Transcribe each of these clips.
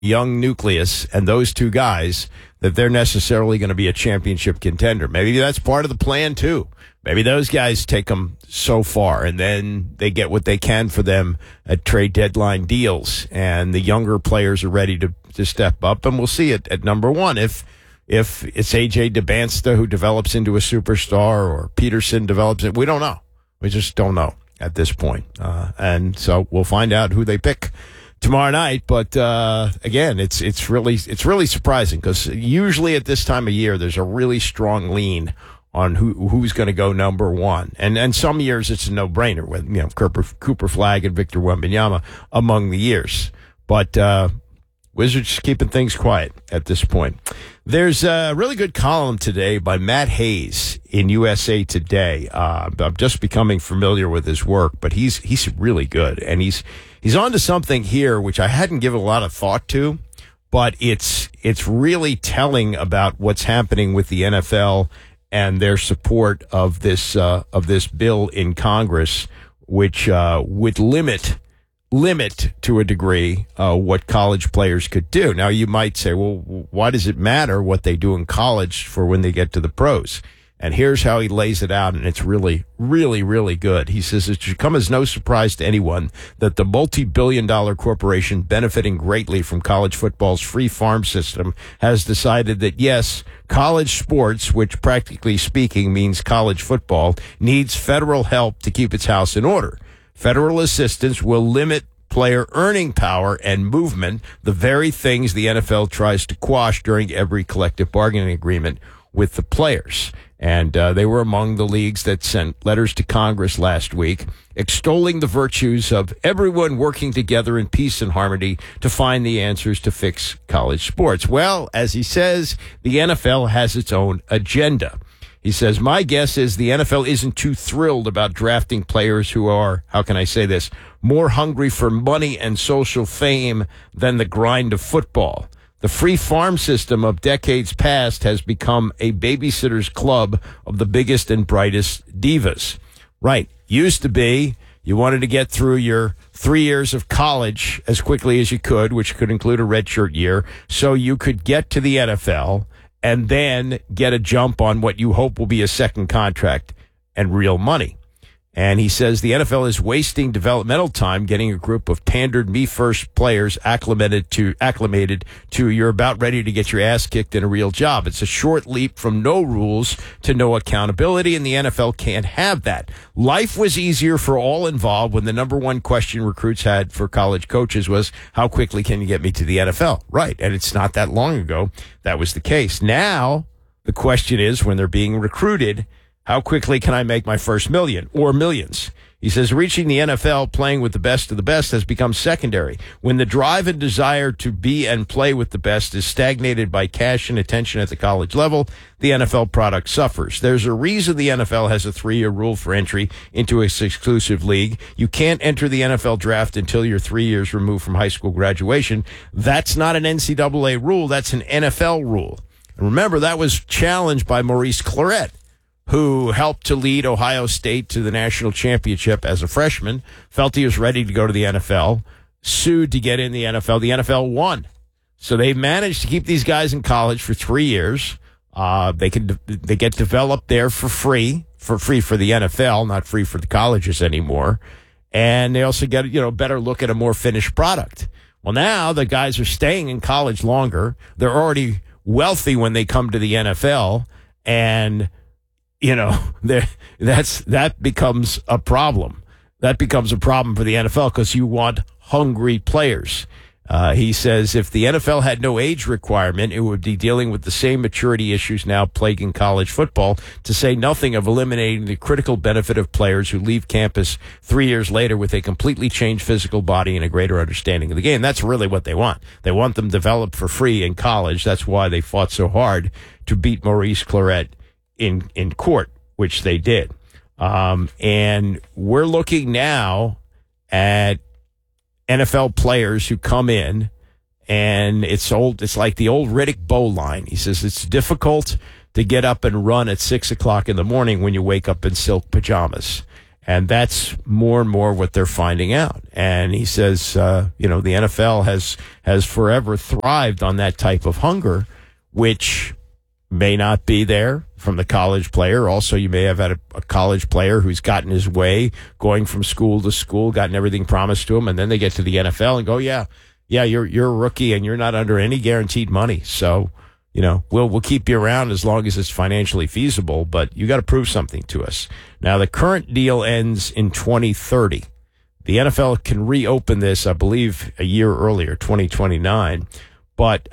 young nucleus and those two guys that they're necessarily going to be a championship contender. Maybe that's part of the plan, too. Maybe those guys take them so far, and then they get what they can for them at trade deadline deals, and the younger players are ready to step up, and we'll see it at number one. If it's A.J. DeBansta who develops into a superstar or Peterson develops it, we don't know. We just don't know at this point. And so we'll find out who they pick tomorrow night. But again, it's really surprising because usually at this time of year, there's a really strong lean on who's going to go number one. And some years it's a no-brainer with, Cooper Flagg and Victor Wembanyama among the years. But Wizards keeping things quiet at this point. There's a really good column today by Matt Hayes in USA Today. I'm just becoming familiar with his work, but he's really good. And he's onto something here which I hadn't given a lot of thought to, but it's really telling about what's happening with the NFL and their support of this bill in Congress, which would limit to a degree what college players could do. Now, you might say, well, why does it matter what they do in college for when they get to the pros? And here's how he lays it out, and it's really, really, really good. He says it should come as no surprise to anyone that the multi-billion-dollar corporation benefiting greatly from college football's free farm system has decided that, yes, college sports, which practically speaking means college football, needs federal help to keep its house in order. Federal assistance will limit player earning power and movement, the very things the NFL tries to quash during every collective bargaining agreement with the players. And they were among the leagues that sent letters to Congress last week extolling the virtues of everyone working together in peace and harmony to find the answers to fix college sports. Well, as he says, the NFL has its own agenda. He says, my guess is the NFL isn't too thrilled about drafting players who are, how can I say this, more hungry for money and social fame than the grind of football. The free farm system of decades past has become a babysitter's club of the biggest and brightest divas. Right. Used to be, you wanted to get through your 3 years of college as quickly as you could, which could include a redshirt year, so you could get to the NFL and then get a jump on what you hope will be a second contract and real money. And he says the NFL is wasting developmental time getting a group of pandered me-first players acclimated to you're about ready to get your ass kicked in a real job. It's a short leap from no rules to no accountability, and the NFL can't have that. Life was easier for all involved when the number one question recruits had for college coaches was, how quickly can you get me to the NFL? Right, and it's not that long ago that was the case. Now, the question is, when they're being recruited, how quickly can I make my first million or millions? He says reaching the NFL, playing with the best of the best, has become secondary. When the drive and desire to be and play with the best is stagnated by cash and attention at the college level, the NFL product suffers. There's a reason the NFL has a 3-year rule for entry into its exclusive league. You can't enter the NFL draft until you're 3 years removed from high school graduation. That's not an NCAA rule. That's an NFL rule. And remember, that was challenged by Maurice Clarett, who helped to lead Ohio State to the national championship as a freshman, felt he was ready to go to the NFL, sued to get in the NFL. The NFL won. So they managed to keep these guys in college for 3 years. They get developed there for free for the NFL, not free for the colleges anymore. And they also get, a better look at a more finished product. Well, now the guys are staying in college longer. They're already wealthy when they come to the NFL, and that becomes a problem. That becomes a problem for the NFL because you want hungry players. He says if the NFL had no age requirement, it would be dealing with the same maturity issues now plaguing college football, to say nothing of eliminating the critical benefit of players who leave campus 3 years later with a completely changed physical body and a greater understanding of the game. That's really what they want. They want them developed for free in college. That's why they fought so hard to beat Maurice Clarett in court, which they did. And we're looking now at NFL players who come in, and it's like the old Riddick Bowe line. He says it's difficult to get up and run at 6 o'clock in the morning when you wake up in silk pajamas. And that's more and more what they're finding out. And he says, the NFL has forever thrived on that type of hunger, which may not be there from the college player. Also, you may have had a college player who's gotten his way, going from school to school, gotten everything promised to him, and then they get to the NFL and go, yeah, you're a rookie and you're not under any guaranteed money. So, we'll keep you around as long as it's financially feasible, but you got to prove something to us. Now, the current deal ends in 2030. The NFL can reopen this, I believe, a year earlier, 2029. But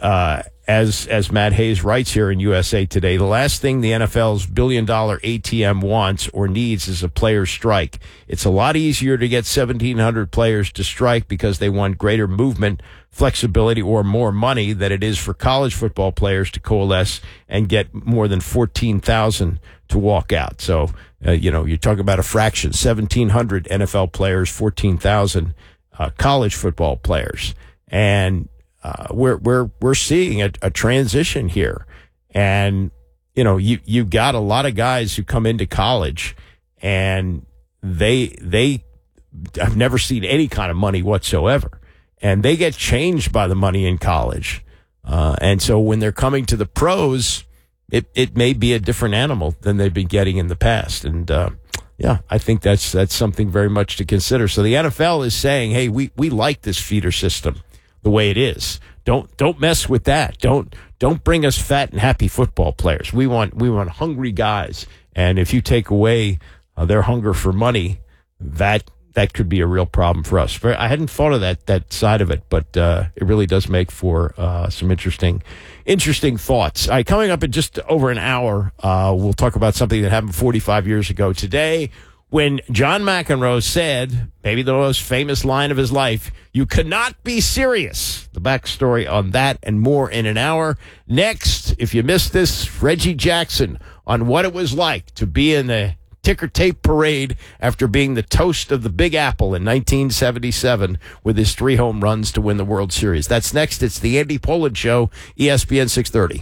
as Matt Hayes writes here in USA Today, the last thing the NFL's billion-dollar ATM wants or needs is a player strike. It's a lot easier to get 1,700 players to strike because they want greater movement, flexibility, or more money than it is for college football players to coalesce and get more than 14,000 to walk out. So, you're talking about a fraction, 1,700 NFL players, 14,000 college football players. And we're seeing a transition here. And, you've got a lot of guys who come into college and they have never seen any kind of money whatsoever. And they get changed by the money in college. And so when they're coming to the pros, it may be a different animal than they've been getting in the past. And, I think that's something very much to consider. So the NFL is saying, hey, we like this feeder system the way it is. Don't mess with that. Don't bring us fat and happy football players. We want hungry guys. And if you take away their hunger for money, that could be a real problem for us. I hadn't thought of that side of it, but it really does make for some interesting thoughts. All right, coming up in just over an hour, we'll talk about something that happened 45 years ago today, when John McEnroe said, maybe the most famous line of his life, "You cannot be serious." The backstory on that and more in an hour. Next, if you missed this, Reggie Jackson on what it was like to be in the ticker tape parade after being the toast of the Big Apple in 1977 with his 3 home runs to win the World Series. That's next. It's the Andy Pollard Show, ESPN 630.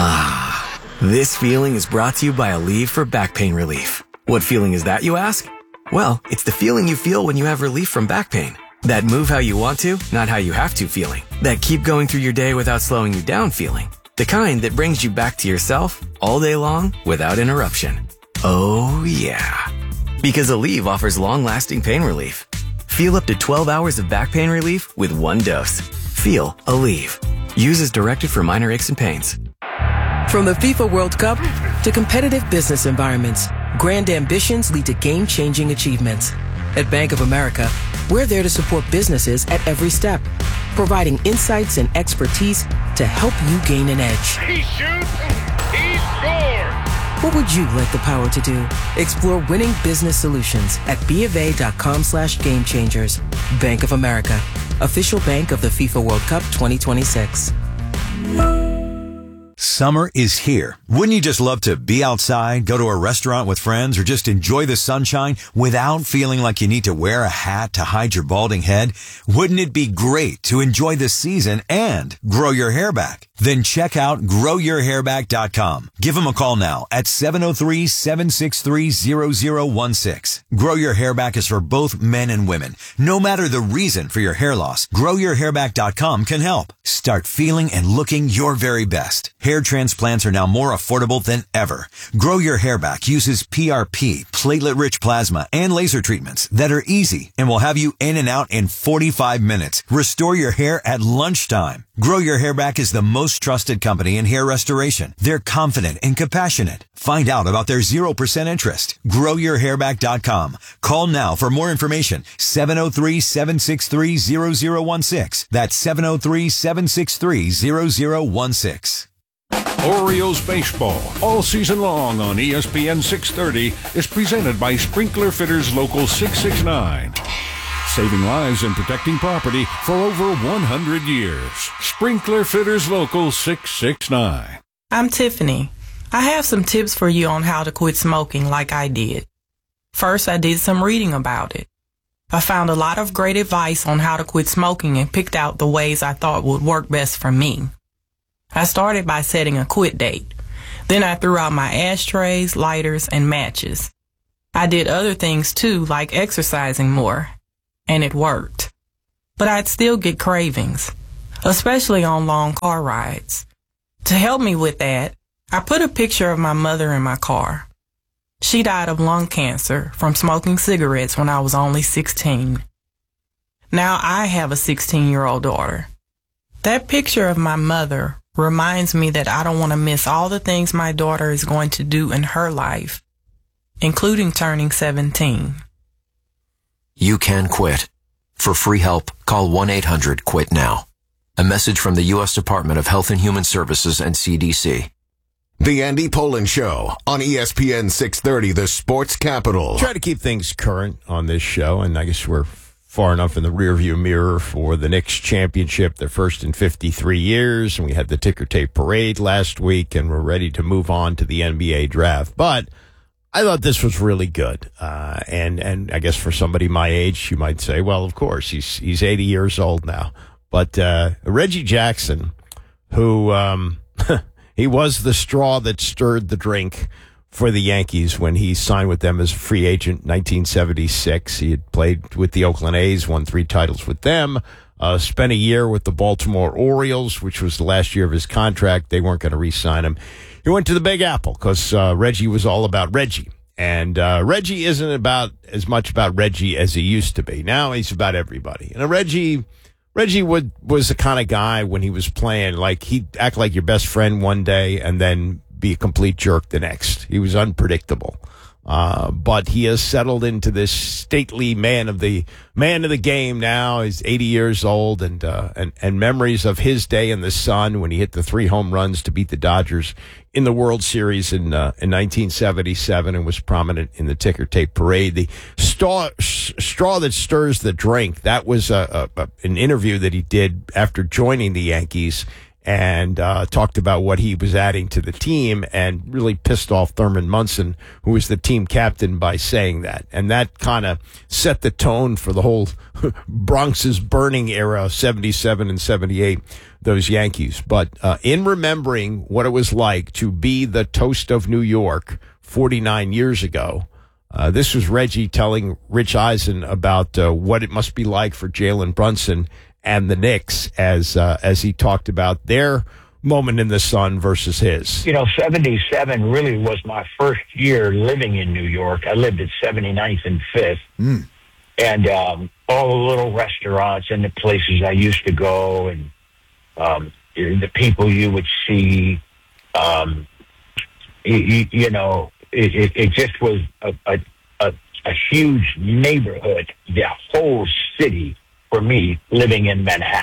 This feeling is brought to you by Aleve for back pain relief. What feeling is that, you ask? Well, it's the feeling you feel when you have relief from back pain. That move how you want to, not how you have to feeling. That keep going through your day without slowing you down feeling. The kind that brings you back to yourself all day long without interruption. Oh, yeah. Because Aleve offers long-lasting pain relief. Feel up to 12 hours of back pain relief with one dose. Feel Aleve. Use as directed for minor aches and pains. From the FIFA World Cup to competitive business environments, grand ambitions lead to game-changing achievements. At Bank of America, we're there to support businesses at every step, providing insights and expertise to help you gain an edge. He shoots, he scores! What would you like the power to do? Explore winning business solutions at BofA.com/gamechangers. Bank of America, official bank of the FIFA World Cup 2026. Summer is here. Wouldn't you just love to be outside, go to a restaurant with friends, or just enjoy the sunshine without feeling like you need to wear a hat to hide your balding head? Wouldn't it be great to enjoy the season and grow your hair back? Then check out GrowYourHairback.com. Give them a call now at 703-763-0016. Grow Your Hair Back is for both men and women. No matter the reason for your hair loss, GrowYourHairback.com can help. Start feeling and looking your very best. Hair transplants are now more affordable than ever. Grow Your Hair Back uses PRP, platelet-rich plasma, and laser treatments that are easy and will have you in and out in 45 minutes. Restore your hair at lunchtime. Grow Your Hair Back is the most trusted company in hair restoration. They're confident and compassionate. Find out about their 0% interest. GrowYourHairback.com. Call now for more information. 703-763-0016. That's 703-763-0016. Orioles baseball all season long on ESPN 630 is presented by Sprinkler Fitters Local 669. Saving lives and protecting property for over 100 years. Sprinkler Fitters Local 669. I'm Tiffany. I have some tips for you on how to quit smoking like I did. First, I did some reading about it. I found a lot of great advice on how to quit smoking and picked out the ways I thought would work best for me. I started by setting a quit date. Then I threw out my ashtrays, lighters, and matches. I did other things too, like exercising more, and it worked. But I'd still get cravings, especially on long car rides. To help me with that, I put a picture of my mother in my car. She died of lung cancer from smoking cigarettes when I was only 16. Now I have a 16-year-old daughter. That picture of my mother reminds me that I don't want to miss all the things my daughter is going to do in her life, including turning 17. You can quit. For free help, call 1-800-QUIT-NOW. A message from the U.S. Department of Health and Human Services and CDC. The Andy Pollin Show on ESPN 630, the sports capital. Try to keep things current on this show, and I guess we're far enough in the rearview mirror for the Knicks championship, their first in 53 years, and we had the ticker tape parade last week, and we're ready to move on to the NBA draft. But I thought this was really good, and I guess for somebody my age, you might say, well, of course, he's 80 years old now. But Reggie Jackson, who he was the straw that stirred the drink for the Yankees when he signed with them as a free agent in 1976. He had played with the Oakland A's, won 3 titles with them, spent a year with the Baltimore Orioles, which was the last year of his contract. They weren't going to re-sign him. He went to the Big Apple because Reggie was all about Reggie. And Reggie isn't about as much about Reggie as he used to be. Now he's about everybody. And Reggie was the kind of guy when he was playing, like he'd act like your best friend one day and then be a complete jerk the next. He was unpredictable. But he has settled into this stately man of the game now. He's 80 years old, and memories of his day in the sun when he hit the 3 home runs to beat the Dodgers in the World Series in 1977 and was prominent in the ticker tape parade. The straw that stirs the drink, that was an interview that he did after joining the Yankees, and talked about what he was adding to the team and really pissed off Thurman Munson, who was the team captain, by saying that. And that kind of set the tone for the whole Bronx's burning era, 77 and 78, those Yankees. But in remembering what it was like to be the toast of New York 49 years ago, this was Reggie telling Rich Eisen about what it must be like for Jalen Brunson and the Knicks as he talked about their moment in the sun versus his. 77 really was my first year living in New York. I lived at 79th and 5th. And all the little restaurants and the places I used to go and the people you would see, it just was a huge neighborhood, the whole city, for me, living in Manhattan.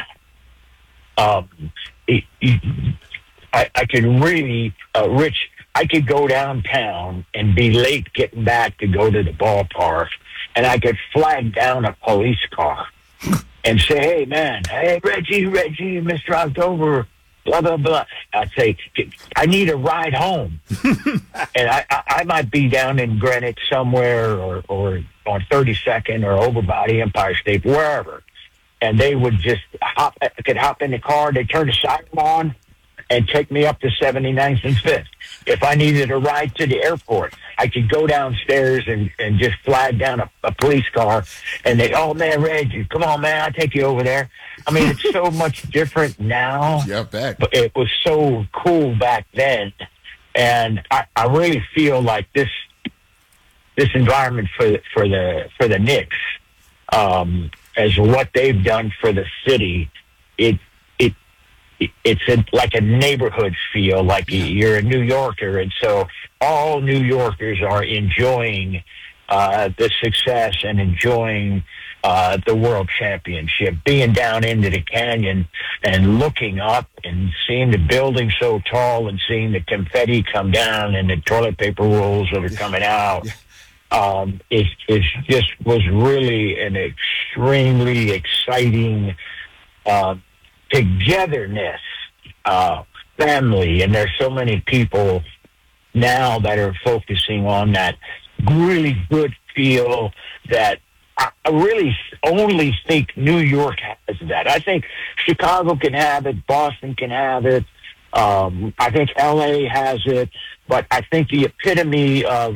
I could really, Rich, I could go downtown and be late getting back to go to the ballpark, and I could flag down a police car and say, hey, man, hey, Reggie, Mr. October, blah, blah, blah. I'd say, I need a ride home. And I might be down in Greenwich somewhere or on 32nd or over by the Empire State, wherever. And they would just hop in the car, they'd turn the siren on and take me up to 79th and 5th. If I needed a ride to the airport, I could go downstairs and just flag down a police car, and they, oh, man, Reg, come on, man, I'll take you over there. I mean, it's so much different now. Yeah, bet. But it was so cool back then, and I really feel like this environment for the Knicks, as what they've done for the city, it's like a neighborhood feel, like you're a New Yorker, and so all New Yorkers are enjoying the success and enjoying the World Championship, being down into the canyon and looking up and seeing the building so tall and seeing the confetti come down and the toilet paper rolls that are coming out. It just was really an extremely exciting togetherness, family, and there's so many people now that are focusing on that really good feel that I really only think New York has that. I think Chicago can have it, Boston can have it, I think LA has it, but I think the epitome of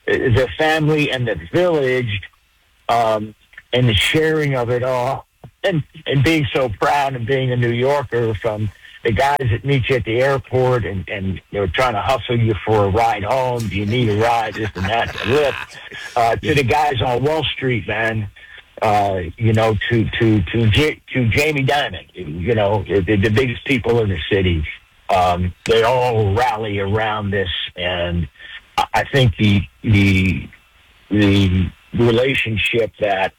the family and the village, and the sharing of it all, and being so proud of being a New Yorker, from the guys that meet you at the airport and they're trying to hustle you for a ride home. Do you need a ride? This and that, a lift. To the guys on Wall Street, man. To Jamie Dimon, the biggest people in the city. They all rally around this, and I think the relationship that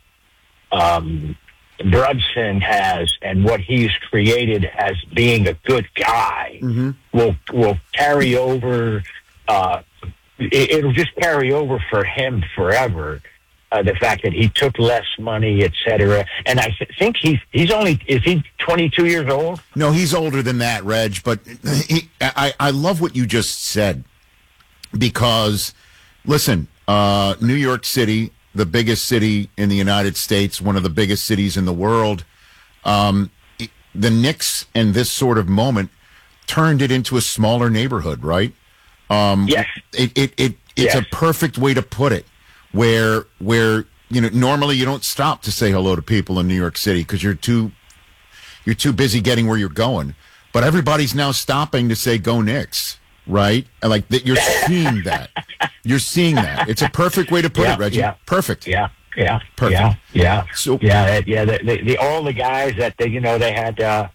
Brunson has and what he's created as being a good guy will carry over. It'll just carry over for him forever. The fact that he took less money, et cetera. And I think he's only, is he 22 years old? No, he's older than that, Reg. But I love what you just said, because, listen, New York City, the biggest city in the United States, one of the biggest cities in the world, the Knicks and this sort of moment turned it into a smaller neighborhood, right? Yes. It's a perfect way to put it. Where normally you don't stop to say hello to people in New York City because you're too busy getting where you're going. But everybody's now stopping to say "Go Knicks," right? Like that, you're seeing that. You're seeing that. It's a perfect way to put it, Reggie. Yeah. Perfect. Yeah. Perfect. Yeah. So all the guys that they had.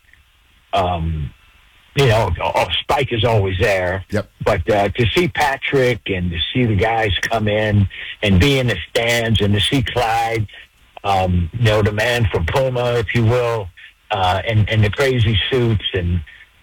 Spike is always there. Yep. But to see Patrick and to see the guys come in and be in the stands and to see Clyde, the man from Puma, if you will, and the crazy suits and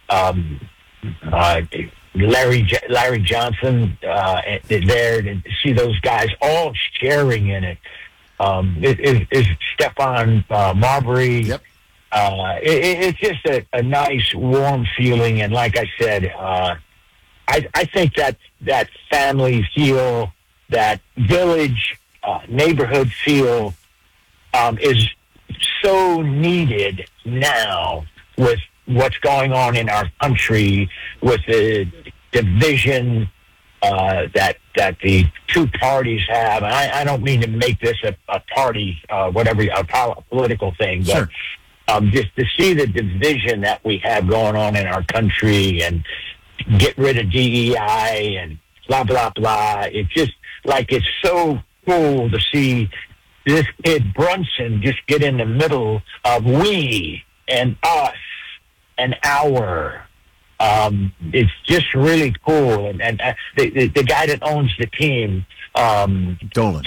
Larry Johnson there, and to see those guys all sharing in it. Is Stephon Marbury. Yep. It's just a nice, warm feeling, and like I said, I think that family feel, that village, neighborhood feel, is so needed now with what's going on in our country, with the division that the two parties have. And I don't mean to make this a party, a political thing, but. Sure. Just to see the division that we have going on in our country and get rid of DEI and blah, blah, blah. It's just like, it's so cool to see this kid Brunson just get in the middle of we and us and our. It's just really cool. And the guy that owns the team, Dolan.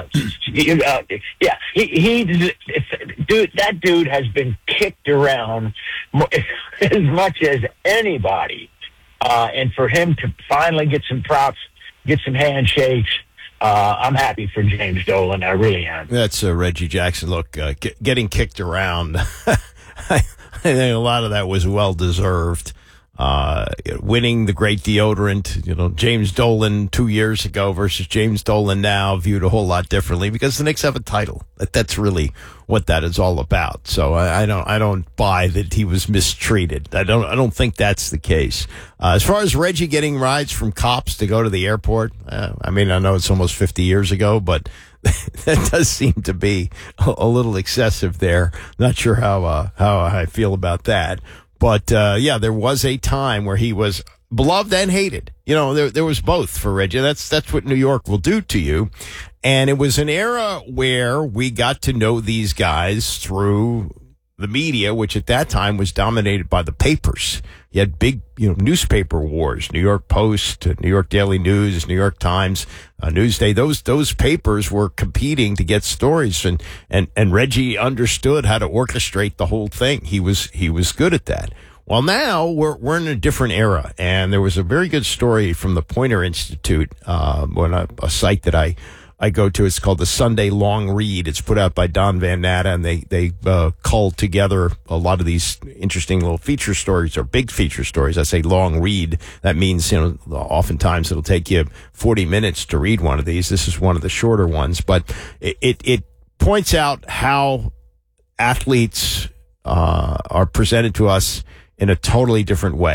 That dude has been kicked around as much as anybody. And for him to finally get some props, get some handshakes, I'm happy for James Dolan. I really am. That's Reggie Jackson. Look, getting kicked around, I think a lot of that was well-deserved. Winning the great deodorant, James Dolan 2 years ago versus James Dolan now, viewed a whole lot differently because the Knicks have a title. That's really what that is all about. So I don't buy that he was mistreated. I don't think that's the case. As far as Reggie getting rides from cops to go to the airport, I know it's almost 50 years ago, but that does seem to be a little excessive there. Not sure how I feel about that. But, there was a time where he was beloved and hated. There was both for Reggie. That's what New York will do to you. And it was an era where we got to know these guys through the media, which at that time was dominated by the papers. You had big, newspaper wars, New York Post, New York Daily News, New York Times, Newsday. Those papers were competing to get stories, and Reggie understood how to orchestrate the whole thing. He was good at that. Well, now we're in a different era, and there was a very good story from the Poynter Institute, a site that I go to. It's called the Sunday Long Read. It's put out by Don Van Natta, and they culled together a lot of these interesting little feature stories, or big feature stories. I say long read. That means, oftentimes it'll take you 40 minutes to read one of these. This is one of the shorter ones, but it points out how athletes are presented to us in a totally different way.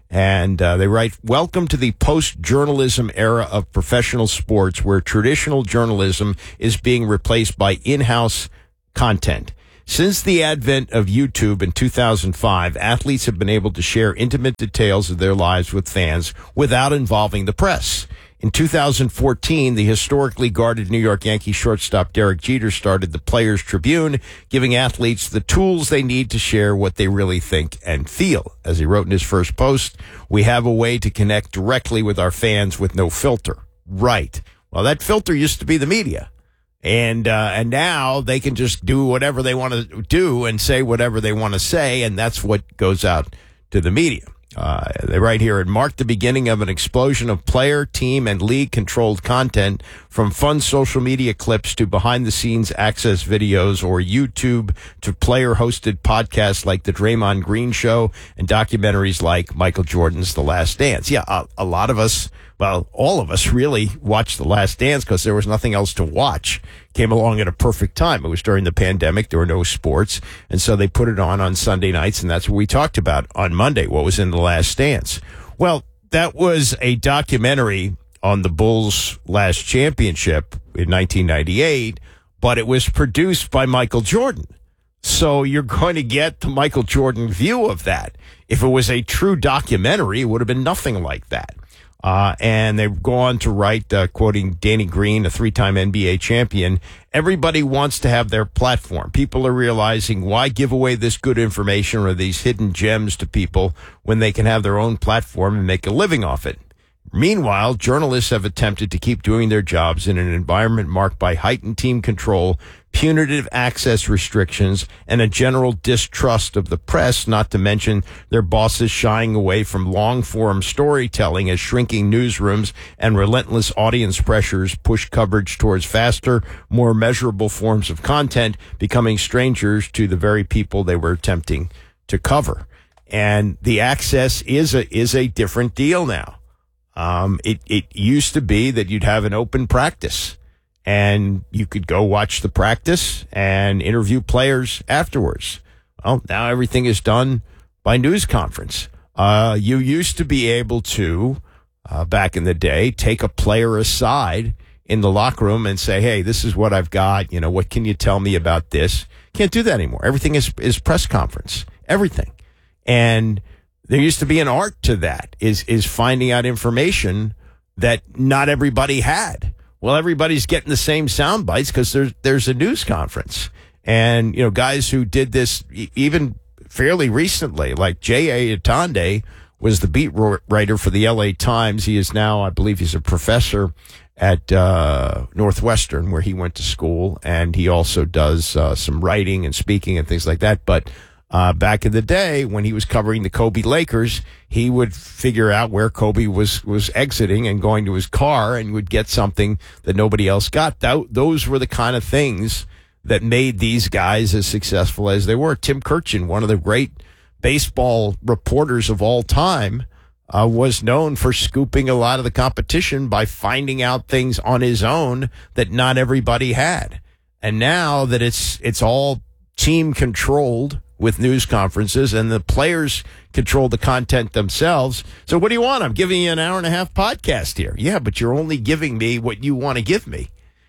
And they write, "Welcome to the post-journalism era of professional sports, where traditional journalism is being replaced by in-house content. Since the advent of YouTube in 2005, athletes have been able to share intimate details of their lives with fans without involving the press. In 2014, the historically guarded New York Yankees shortstop Derek Jeter started the Players Tribune, giving athletes the tools they need to share what they really think and feel. As he wrote in his first post, we have a way to connect directly with our fans with no filter." Right. Well, that filter used to be the media. And now they can just do whatever they want to do and say whatever they want to say, and that's what goes out to the media. They write here, "It marked the beginning of an explosion of player, team, and league-controlled content, from fun social media clips to behind-the-scenes access videos or YouTube to player-hosted podcasts like The Draymond Green Show and documentaries like Michael Jordan's The Last Dance." Yeah, a lot of us, well, all of us really watched The Last Dance because there was nothing else to watch. Came along at a perfect time. It was during the pandemic. There were no sports. And so they put it on Sunday nights, and that's what we talked about on Monday, what was in The Last Dance. Well, that was a documentary on the Bulls' last championship in 1998, but it was produced by Michael Jordan. So you're going to get the Michael Jordan view of that. If it was a true documentary, it would have been nothing like that. And they've gone to write, quoting Danny Green, a three-time NBA champion, "Everybody wants to have their platform. People are realizing, why give away this good information or these hidden gems to people when they can have their own platform and make a living off it? Meanwhile, journalists have attempted to keep doing their jobs in an environment marked by heightened team control, punitive access restrictions, and a general distrust of the press, not to mention their bosses shying away from long-form storytelling as shrinking newsrooms and relentless audience pressures push coverage towards faster, more measurable forms of content, becoming strangers to the very people they were attempting to cover." And the access is a different deal now. It used to be that you'd have an open practice and you could go watch the practice and interview players afterwards. Well, now everything is done by news conference. You used to be able to, back in the day, take a player aside in the locker room and say, "Hey, this is what I've got. You know, what can you tell me about this?" Can't do that anymore. Everything is press conference. Everything. And there used to be an art to that, is finding out information that not everybody had. Well, everybody's getting the same sound bites because there's a news conference. And, you know, guys who did this even fairly recently, like J.A. Atonde was the beat writer for the L.A. Times. He is now, I believe he's a professor at Northwestern, where he went to school. And he also does some writing and speaking and things like that. But back in the day when he was covering the Kobe Lakers, he would figure out where Kobe was exiting and going to his car and would get something that nobody else got. Those were the kind of things that made these guys as successful as they were. Tim Kurkjian, one of the great baseball reporters of all time, was known for scooping a lot of the competition by finding out things on his own that not everybody had. And now that it's all team controlled with news conferences and the players control the content themselves. So what do you want? I'm giving you an hour and a half podcast here. Yeah, but you're only giving me what you want to give me.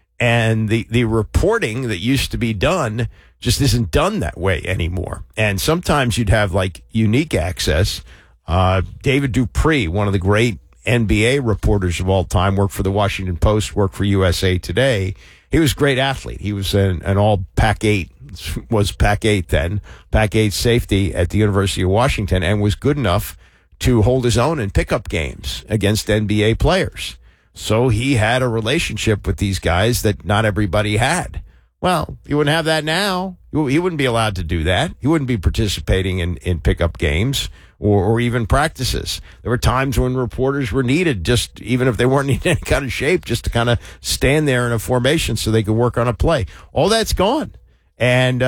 And the reporting that used to be done just isn't done that way anymore. And sometimes you'd have like unique access. David Dupree, one of the great NBA reporters of all time, worked for the Washington Post, worked for USA Today. He was a great athlete. He was an all Pac-8, was Pac-8 then, Pac-8 safety at the University of Washington, and was good enough to hold his own in pickup games against NBA players. So he had a relationship with these guys that not everybody had. Well, you wouldn't have that now. He wouldn't be allowed to do that. He wouldn't be participating in pickup games or even practices. There were times when reporters were needed, just even if they weren't in any kind of shape, just to kind of stand there in a formation so they could work on a play. All that's gone. And,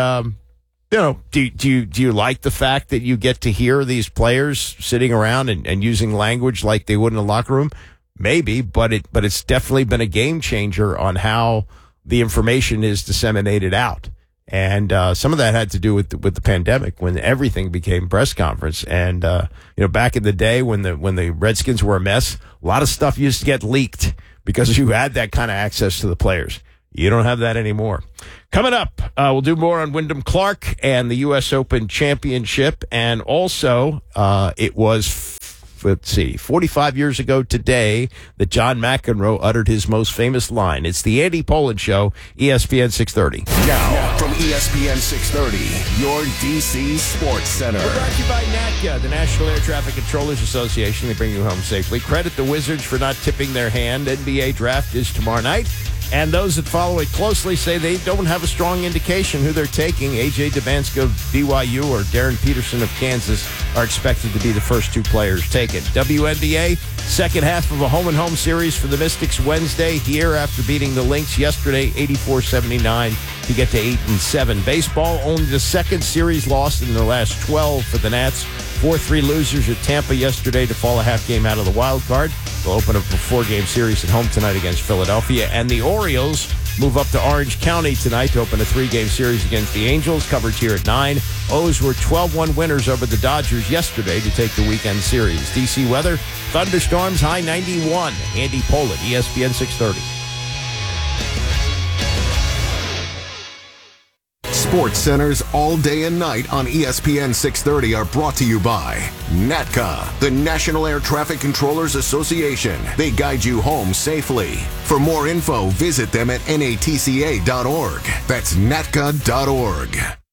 you know, do you like the fact that you get to hear these players sitting around and using language like they would in a locker room? Maybe, but it's definitely been a game changer on how the information is disseminated out. And some of that had to do with the pandemic, when everything became press conference. And back in the day when the Redskins were a mess, a lot of stuff used to get leaked because you had that kind of access to the players. You don't have that anymore. Coming up, we'll do more on Wyndham Clark and the U.S. Open Championship. And also, it was 45 years ago today that John McEnroe uttered his most famous line. It's the Andy Pollin Show, ESPN 630. Now, from ESPN 630, your DC Sports Center. We're brought to you by NATCA, the National Air Traffic Controllers Association. They bring you home safely. Credit the Wizards for not tipping their hand. NBA draft is tomorrow night. And those that follow it closely say they don't have a strong indication who they're taking. A.J. Demansky of BYU or Darren Peterson of Kansas are expected to be the first two players taken. WNBA, second half of a home-and-home series for the Mystics Wednesday here after beating the Lynx yesterday, 84-79 to get to 8-7. Baseball, only the second series lost in the last 12 for the Nats. 4-3 losers at Tampa yesterday to fall a half game out of the wild card. They'll open up a 4-game series at home tonight against Philadelphia. And the Orioles move up to Orange County tonight to open a 3-game series against the Angels. Coverage here at 9. O's were 12-1 winners over the Dodgers yesterday to take the weekend series. DC weather, thunderstorms, high 91. Andy Pollin, ESPN 630. Sports Centers all day and night on ESPN 630 are brought to you by NATCA, the National Air Traffic Controllers Association. They guide you home safely. For more info, visit them at natca.org. That's natca.org.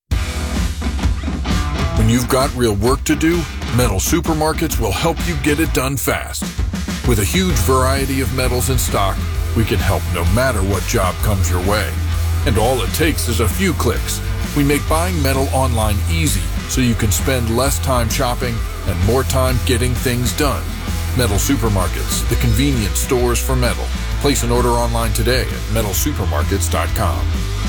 When you've got real work to do, Metal Supermarkets will help you get it done fast. With a huge variety of metals in stock, we can help no matter what job comes your way. And all it takes is a few clicks. We make buying metal online easy so you can spend less time shopping and more time getting things done. Metal Supermarkets, the convenience stores for metal. Place an order online today at metalsupermarkets.com.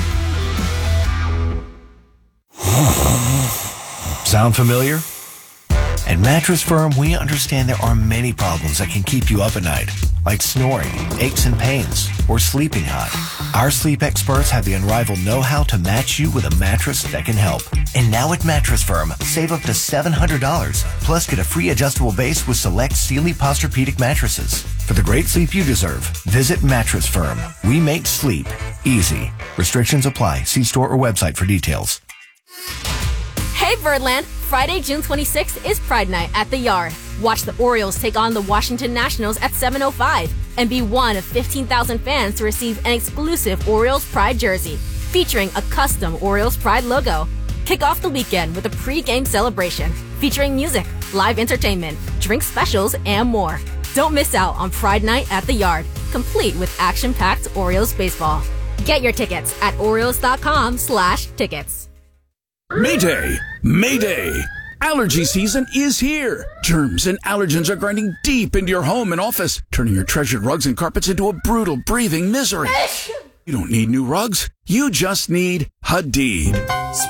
Sound familiar? At Mattress Firm, we understand there are many problems that can keep you up at night, like snoring, aches and pains, or sleeping hot. Our sleep experts have the unrivaled know-how to match you with a mattress that can help. And now at Mattress Firm, save up to $700, plus get a free adjustable base with select Sealy Posturepedic mattresses. For the great sleep you deserve, visit Mattress Firm. We make sleep easy. Restrictions apply. See store or website for details. Hey Birdland! Friday, June 26th is Pride Night at the Yard. Watch the Orioles take on the Washington Nationals at 7:05 and be one of 15,000 fans to receive an exclusive Orioles Pride jersey featuring a custom Orioles Pride logo. Kick off the weekend with a pre-game celebration featuring music, live entertainment, drink specials, and more. Don't miss out on Pride Night at the Yard, complete with action-packed Orioles baseball. Get your tickets at Orioles.com/tickets. Mayday! Mayday! Allergy season is here. Germs and allergens are grinding deep into your home and office, turning your treasured rugs and carpets into a brutal, breathing misery. You don't need new rugs. You just need Hadid.